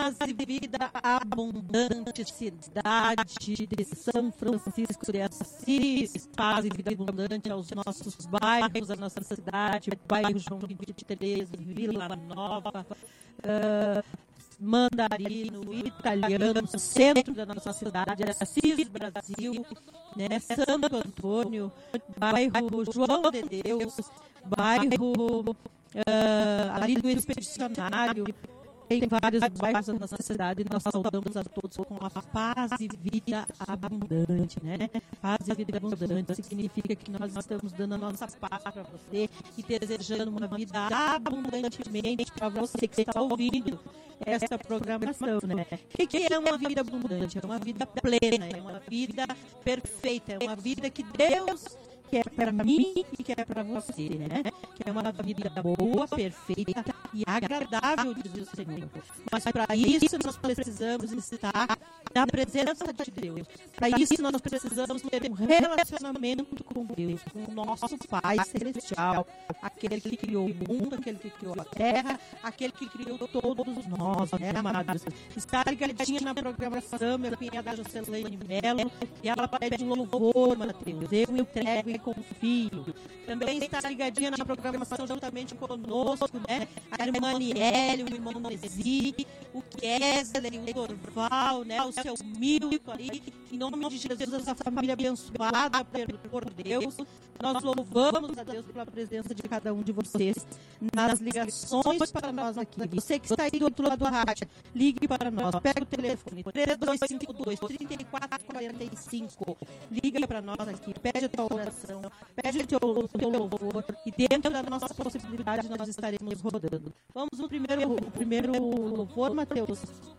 Paz e vida abundante, cidade de São Francisco de Assis. Paz e vida abundante aos nossos bairros, a nossa cidade, bairro João 23, Vila Nova, Mandarino, Italiano, centro da nossa cidade, Assis, Brasil, né? Santo Antônio, bairro João de Deus, bairro ali do Expedicionário. Tem vários bairros da nossa cidade e nós saudamos a todos com a paz e vida abundante, né? Paz e vida abundante significa que nós estamos dando a nossa paz para você e desejando uma vida abundantemente para você que está ouvindo essa programação, né? O que é uma vida abundante? É uma vida plena, é uma vida perfeita, é uma vida que Deus quer para mim e quer para você, né? Que é uma vida boa, perfeita e agradável, diz o Senhor. Mas para isso nós precisamos estar na presença de Deus. Para isso nós precisamos ter um relacionamento com Deus, com o nosso Pai Celestial, aquele que criou o mundo, aquele que criou a terra, aquele que criou todos nós, né, amados? Está ligadinha na programação, minha cunhada Jocelaine Melo, e ela pede um louvor, Mateus. Eu entrego e confio. Também está ligadinha na programação juntamente conosco, né? A irmã Aniele, o irmão Nezi, o Kesley, o Dorval, né? O seu Milton ali. Em nome de Jesus, essa família abençoada por Deus. Nós louvamos a Deus pela presença de cada um de vocês nas ligações para nós aqui. Você que está aí do outro lado da rádio, ligue para nós. Pega o telefone 3252-3445. Liga para nós aqui. Pede a tua oração. Pede o teu louvor. E dentro da nossa possibilidade nós estaremos rodando. Vamos no primeiro louvor, Mateus.